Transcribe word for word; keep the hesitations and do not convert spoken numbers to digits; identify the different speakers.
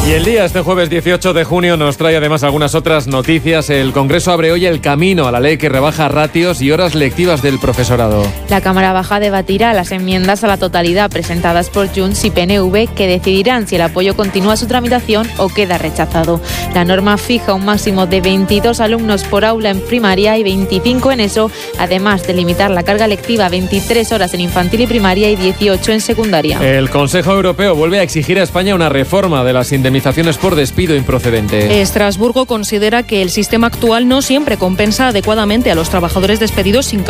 Speaker 1: Y el día, este jueves dieciocho de junio, nos trae además algunas otras noticias. El Congreso abre hoy el camino a la ley que rebaja ratios y horas lectivas del profesorado.
Speaker 2: La Cámara Baja debatirá las enmiendas a la totalidad presentadas por Junts y P N V, que decidirán si el apoyo continúa su tramitación o queda rechazado. La norma fija un máximo de veintidós alumnos por aula en primaria y veinticinco en ESO, además de limitar la carga lectiva a veintitrés horas en infantil y primaria y dieciocho en secundaria.
Speaker 1: El Consejo Europeo vuelve a exigir a España una reforma de las indemnizaciones por despido improcedente.
Speaker 3: Estrasburgo considera que el sistema actual no siempre compensa adecuadamente a los trabajadores despedidos sin